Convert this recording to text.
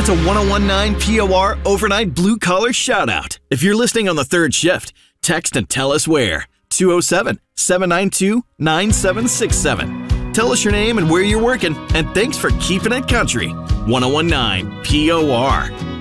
It's a 1019 POR overnight blue collar shout out. If you're listening on the third shift, text and tell us where. 207-792-9767. Tell us your name and where you're working, and thanks for keeping it country. 1019 POR.